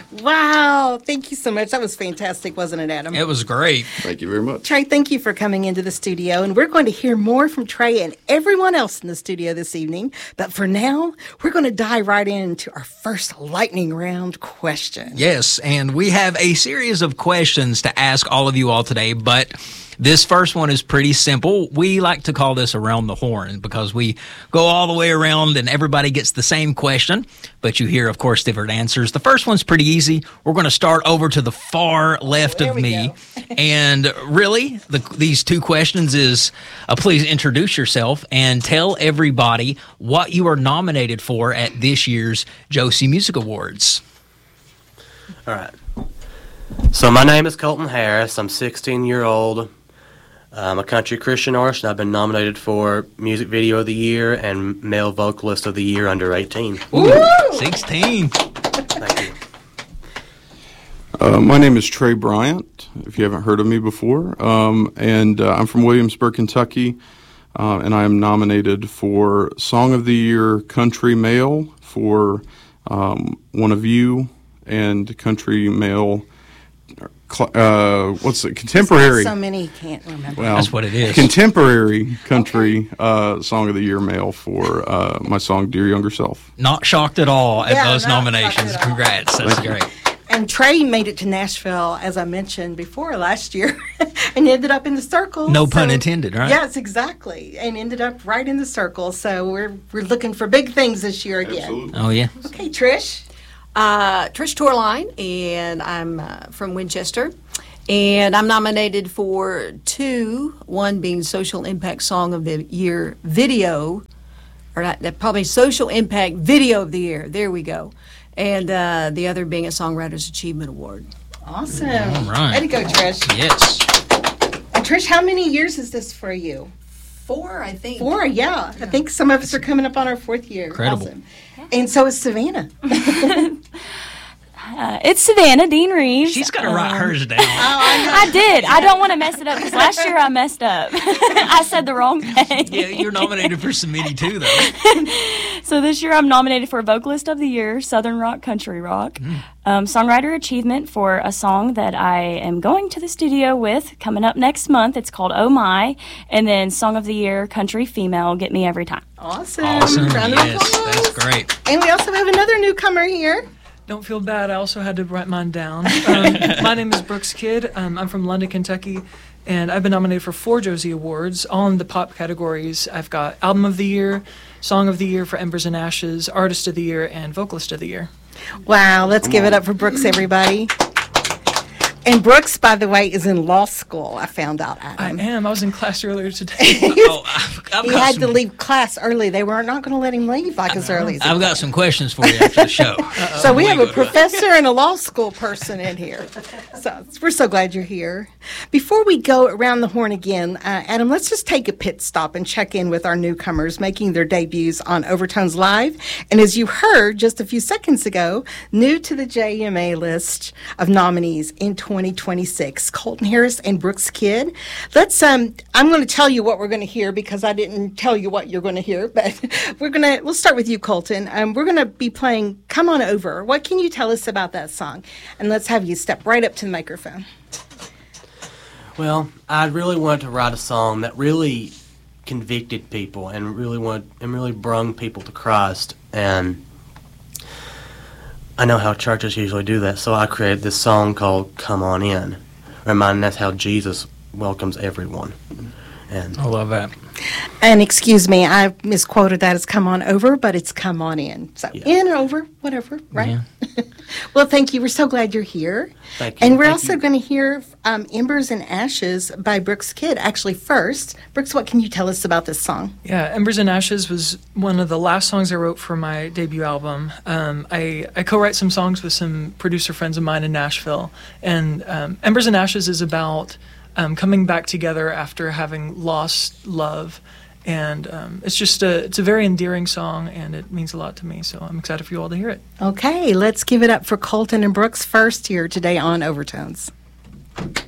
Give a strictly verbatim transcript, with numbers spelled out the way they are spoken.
Wow. Thank you so much. That was fantastic, wasn't it, Adam? It was great. Thank you very much. Trey, thank you for coming into the studio, and we're going to hear more from Trey and everyone else in the studio this evening. But for now, we're going to dive right into our first lightning round question. Yes, and we have a series of questions to ask all of you all today, but this first one is pretty simple. We like to call this around the horn because we go all the way around and everybody gets the same question, but you hear, of course, different answers. The first one's pretty easy. We're going to start over to the far left There of we me. And really, the, these two questions is, uh, please introduce yourself and tell everybody what you are nominated for at this year's Josie Music Awards. All right. So my name is Colton Harris. I'm sixteen-year-old. I'm a country Christian artist, and I've been nominated for Music Video of the Year and Male Vocalist of the Year under eighteen. Ooh, sixteen. Thank you. Uh, my name is Trey Bryant, if you haven't heard of me before, um, and uh, I'm from Williamsburg, Kentucky, uh, and I am nominated for Song of the Year Country Male for um, One of You, and Country Male Uh, what's it? Contemporary. So many can't remember. Well, That's what it is. Contemporary country uh, song of the year male for uh, my song "Dear Younger Self." Not shocked at all at Yeah, those not nominations. shocked at all. Congrats. That's great. And Trey made it to Nashville, as I mentioned before, last year, and ended up in the circle. No pun intended, right? Yes, exactly, and ended up right in the circle. So we're we're looking for big things this year again. Absolutely. Oh, yeah. Okay, Trish. Uh, Trish Torline, and I'm uh, from Winchester. And I'm nominated for two, one being Social Impact Song of the Year video, or not, that probably Social Impact Video of the Year. There we go. And uh, the other being a Songwriters Achievement Award. Awesome. All right. Way to go, Trish. Yes. And Trish, how many years is this for you? Four, I think. Four, yeah. I think some of us are coming up on our fourth year. Incredible. Awesome. And so is Savannah. Uh, it's Savannah Dean Reeves. She's got to write Um, hers down. I did. I don't want to mess it up because last year I messed up. I said the wrong thing. Yeah, you're nominated for some many too, though. So this year I'm nominated for Vocalist of the Year, Southern Rock, Country Rock. Um, Songwriter Achievement for a song that I am going to the studio with coming up next month. It's called Oh My. And then Song of the Year, Country Female, Get Me Every Time. Awesome. Awesome. Round of Yes, applause. that's great. And we also have another newcomer here. Don't feel bad. I also had to write mine down. Um, my name is Brooks Kidd. Um, I'm from London, Kentucky, and I've been nominated for four Josie Awards, all in the pop categories. I've got Album of the Year, Song of the Year for Embers and Ashes, Artist of the Year, and Vocalist of the Year. Wow, let's give it up for Brooks, everybody. And Brooks, by the way, is in law school, I found out, I Adam. am. I was in class earlier today. Oh, I've, I've He got had some, to leave class early. They were not going to let him leave like as early as he I've got some questions for you after the show. So we have a go to- professor and a law school person in here. So we're so glad you're here. Before we go around the horn again, uh, Adam, let's just take a pit stop and check in with our newcomers making their debuts on Overtones Live. And as you heard just a few seconds ago, new to the J M A list of nominees in twenty twenty-six, Colton Harris and Brooks Kidd. Let's. Um, I'm going to tell you what we're going to hear because I didn't tell you what you're going to hear. But we're going to. We'll start with you, Colton. Um, we're going to be playing "Come On Over." What can you tell us about that song? And let's have you step right up to the microphone. Well, I really wanted to write a song that really convicted people and really wanted, and really brung people to Christ. And I know how churches usually do that, so I created this song called "Come On In," reminding us how Jesus welcomes everyone. And I love that. And excuse me, I misquoted that as "come on over," but it's "come on in." So Yeah. in or over, whatever, right? Yeah. Well, thank you. We're so glad you're here. Thank you. And we're Thank also you. going to hear um, "Embers and Ashes" by Brooks Kidd. Actually, first, Brooks, what can you tell us about this song? Yeah, Embers and Ashes was one of the last songs I wrote for my debut album. Um, I, I co-write some songs with some producer friends of mine in Nashville. And um, Embers and Ashes is about um, coming back together after having lost love. And um, it's just a, it's a very endearing song, and it means a lot to me. So I'm excited for you all to hear it. Okay, let's give it up for Colton and Brooks first here today on Overtones.